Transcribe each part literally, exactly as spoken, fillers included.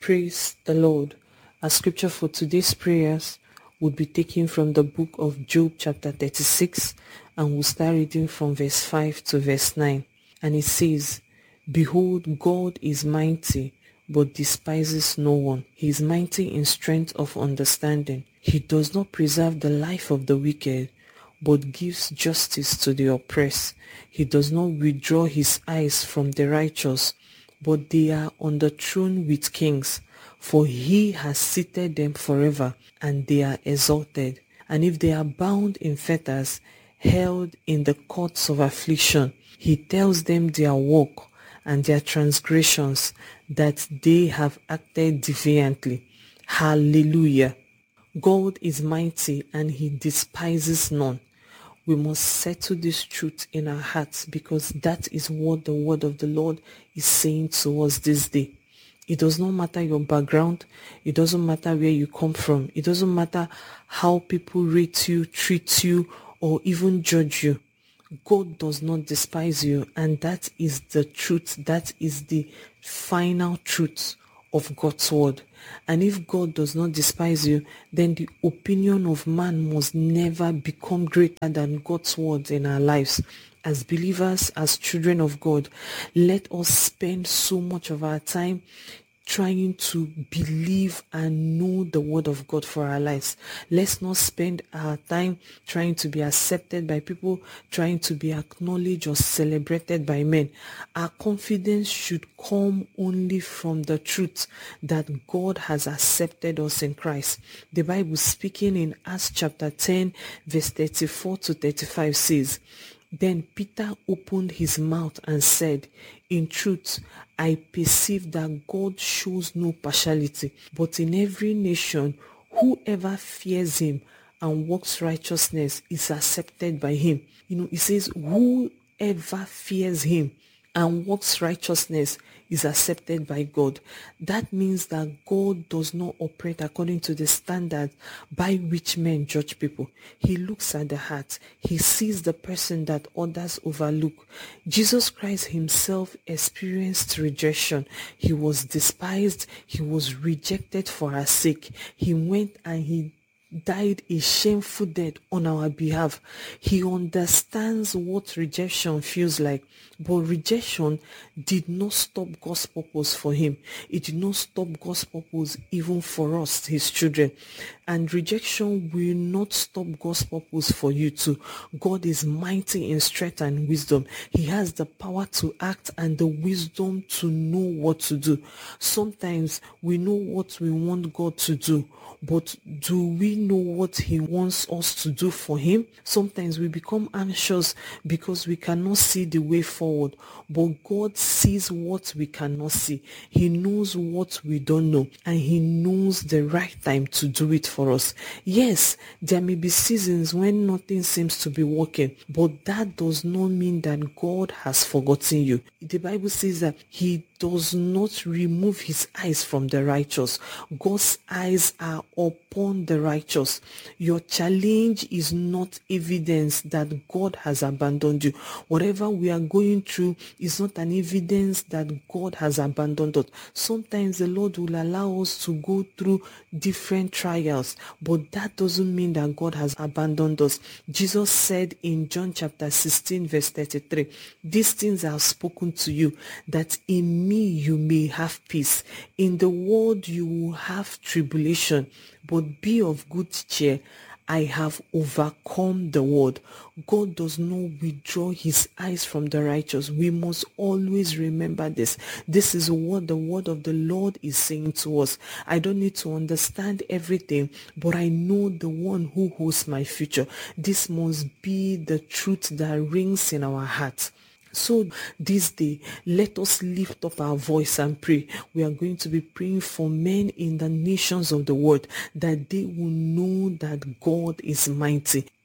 Praise the Lord. Our scripture for today's prayers would be taken from the book of Job chapter thirty-six, and we'll start reading from verse five to verse nine. And it says, "Behold, God is mighty, but despises no one. He is mighty in strength of understanding. He does not preserve the life of the wicked, but gives justice to the oppressed. He does not withdraw his eyes from the righteous, but they are on the throne with kings. For he has seated them forever, and they are exalted. And if they are bound in fetters, held in the courts of affliction, he tells them their work and their transgressions, that they have acted defiantly." Hallelujah. God is mighty and he despises none. We must settle this truth in our hearts, because that is what the word of the Lord is saying to us this day. It does not matter your background. It doesn't matter where you come from. It doesn't matter how people rate you, treat you, or even judge you. God does not despise you, and that is the truth. That is the final truth of God's word. And if God does not despise you, then the opinion of man must never become greater than God's word in our lives. As believers, as children of God, let us spend so much of our time trying to believe and know the word of God for our lives. Let's not spend our time trying to be accepted by people, trying to be acknowledged or celebrated by men. Our confidence should come only from the truth that God has accepted us in Christ. The Bible, speaking in Acts chapter ten, verse thirty-four to thirty-five, says, "Then Peter opened his mouth and said, 'In truth, I perceive that God shows no partiality, but in every nation, whoever fears him and works righteousness is accepted by him.'" You know, it says, whoever fears him and works righteousness is accepted by God. That means that God does not operate according to the standard by which men judge people. He looks at the heart. He sees the person that others overlook. Jesus Christ himself experienced rejection. He was despised. He was rejected for our sake. He went and he died a shameful death on our behalf. He understands what rejection feels like, but rejection did not stop God's purpose for him. It did not stop God's purpose even for us, his children. And rejection will not stop God's purpose for you too. God is mighty in strength and wisdom. He has the power to act and the wisdom to know what to do. Sometimes we know what we want God to do, but do we know what he wants us to do for him? Sometimes we become anxious because we cannot see the way forward, but God sees what we cannot see. He knows what we don't know, and he knows the right time to do it for us. Yes, there may be seasons when nothing seems to be working, but that does not mean that God has forgotten you. The Bible says that he does not remove his eyes from the righteous. God's eyes are upon the righteous. Your challenge is not evidence that God has abandoned you. Whatever we are going through is not an evidence that God has abandoned us. Sometimes the Lord will allow us to go through different trials, but that doesn't mean that God has abandoned us. Jesus said in John chapter sixteen, verse thirty-three, "These things I have spoken to you, that in me you may have peace. In the world you will have tribulation, but be of good cheer. I have overcome the world." God does not withdraw his eyes from the righteous. We must always remember this. This is what the word of the Lord is saying to us. I don't need to understand everything, but I know the one who holds my future. This must be the truth that rings in our hearts. So this day, let us lift up our voice and pray. We are going to be praying for men in the nations of the world, that they will know that God is mighty.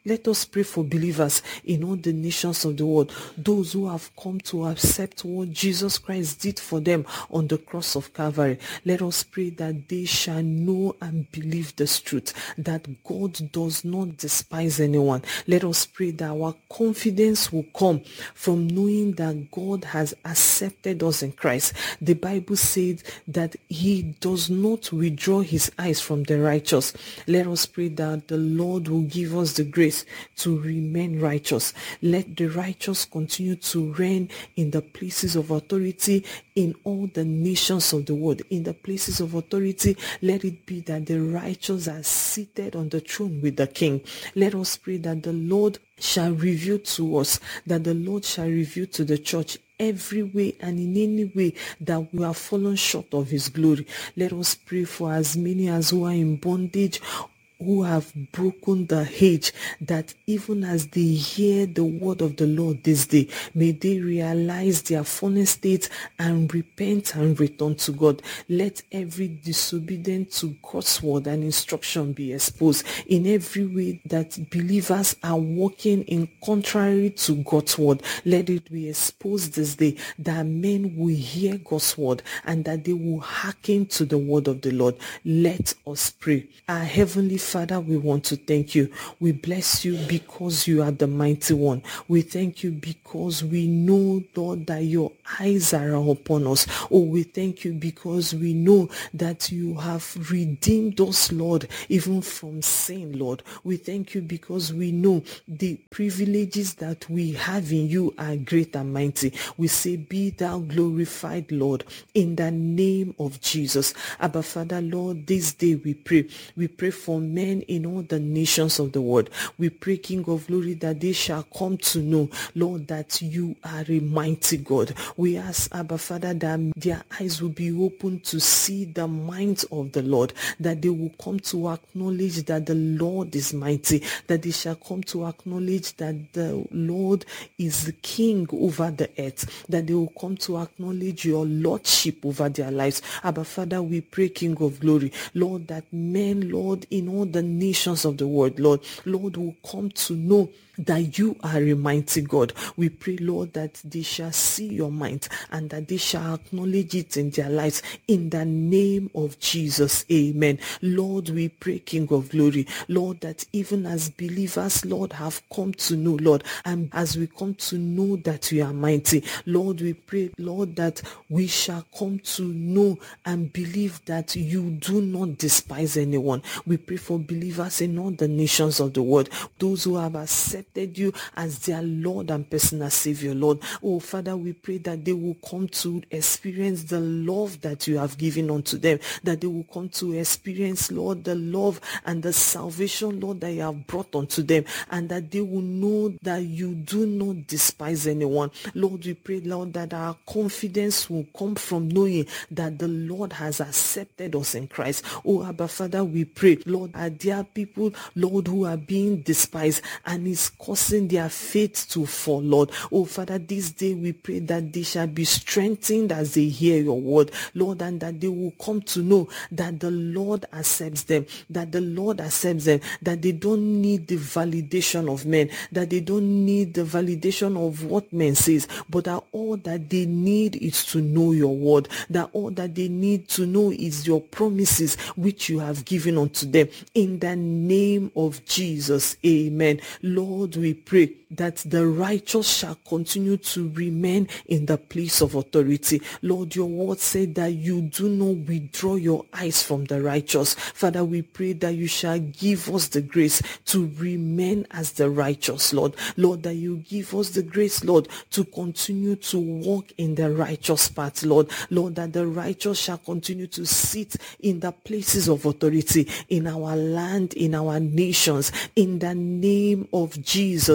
Let us pray for believers in all the nations of the world, those who have come to accept what Jesus Christ did for them on the cross of Calvary. Let us pray that they shall know and believe this truth, that God does not despise anyone. Let us pray that our confidence will come from knowing that God has accepted us in Christ. The Bible said that he does not withdraw his eyes from the righteous. Let us pray that the Lord will give us the grace to remain righteous. Let the righteous continue to reign in the places of authority in all the nations of the world. In the places of authority, let it be that the righteous are seated on the throne with the King. Let us pray that the Lord shall reveal to us, that the Lord shall reveal to the church every way and in any way that we have fallen short of his glory. Let us pray for as many as who are in bondage, who have broken the hedge, that even as they hear the word of the Lord this day, may they realize their fallen state and repent and return to God. Let every disobedience to God's word and instruction be exposed in every way that believers are walking in contrary to God's word. Let it be exposed this day, that men will hear God's word and that they will hearken to the word of the Lord. Let us pray. Our Heavenly Father, we want to thank you. We bless you because you are the mighty one. We thank you because we know, Lord, that your eyes are upon us. Oh, we thank you because we know that you have redeemed us, Lord, even from sin, Lord. We thank you because we know the privileges that we have in you are great and mighty. We say, be thou glorified, Lord, in the name of Jesus. Abba, Father, Lord, this day we pray. We pray for men in all the nations of the world. We pray, King of glory, that they shall come to know, Lord, that you are a mighty God. We ask, Abba, Father, that their eyes will be open to see the minds of the Lord, that they will come to acknowledge that the Lord is mighty, that they shall come to acknowledge that the Lord is the King over the earth, that they will come to acknowledge your Lordship over their lives. Abba, Father, we pray, King of glory, Lord, that men, Lord, in all the nations of the world, Lord, Lord, will come to know that you are a mighty God. We pray, Lord, that they shall see your might and that they shall acknowledge it in their lives in the name of Jesus. Amen. Lord, we pray, King of glory, Lord, that even as believers, Lord, have come to know, Lord, and as we come to know that you are mighty, Lord, we pray, Lord, that we shall come to know and believe that you do not despise anyone. We pray for believers in all the nations of the world, those who have accepted you as their Lord and personal Savior, Lord. Oh, Father, we pray that they will come to experience the love that you have given unto them, that they will come to experience, Lord, the love and the salvation, Lord, that you have brought unto them, and that they will know that you do not despise anyone. Lord, we pray, Lord, that our confidence will come from knowing that the Lord has accepted us in Christ. Oh, Abba, Father, we pray, Lord, are there people, Lord, who are being despised and is causing their faith to fall, Lord. Oh, Father, this day we pray that they shall be strengthened as they hear your word, Lord, and that they will come to know that the Lord accepts them, that the Lord accepts them, that they don't need the validation of men, that they don't need the validation of what men says, but that all that they need is to know your word, that all that they need to know is your promises which you have given unto them. In the name of Jesus, amen. Lord, we pray that the righteous shall continue to remain in the place of authority. Lord, your word said that you do not withdraw your eyes from the righteous. Father, we pray that you shall give us the grace to remain as the righteous, Lord. Lord, that you give us the grace, Lord, to continue to walk in the righteous path, Lord. Lord, that the righteous shall continue to sit in the places of authority in our land, in our nations, in the name of Jesus. Amen.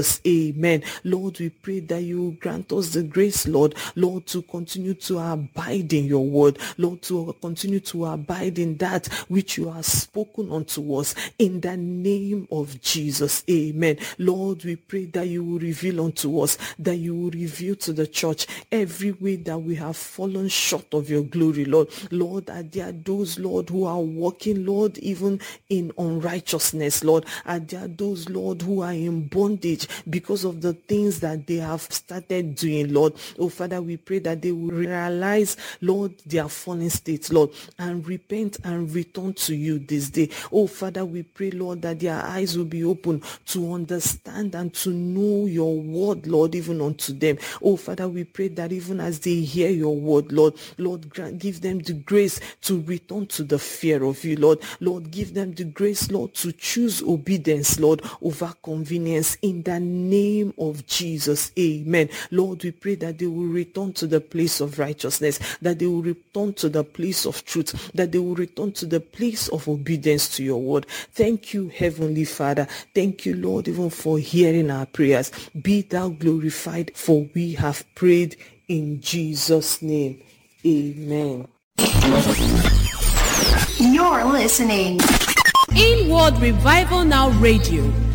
Amen. Lord, we pray that you will grant us the grace, Lord, Lord, to continue to abide in your word, Lord, to continue to abide in that which you have spoken unto us, in the name of Jesus. Amen. Lord, we pray that you will reveal unto us, that you will reveal to the church every way that we have fallen short of your glory, Lord. Lord, are there those, Lord, who are walking, Lord, even in unrighteousness, Lord? Are there those, Lord, who are in bondage because of the things that they have started doing, Lord? Oh, Father, we pray that they will realize, Lord, their fallen state, Lord, and repent and return to you this day. Oh, Father, we pray, Lord, that their eyes will be open to understand and to know your word, Lord, even unto them. Oh, Father, we pray that even as they hear your word, Lord, Lord, grant, give them the grace to return to the fear of you, Lord. Lord, give them the grace, Lord, to choose obedience, Lord, over convenience, in the name of Jesus. Amen. Lord, we pray that they will return to the place of righteousness, that they will return to the place of truth, that they will return to the place of obedience to your word. Thank you, Heavenly Father. Thank you, Lord, even for hearing our prayers. Be thou glorified, for we have prayed in Jesus' name. Amen. You're listening. Inward Revival Now Radio.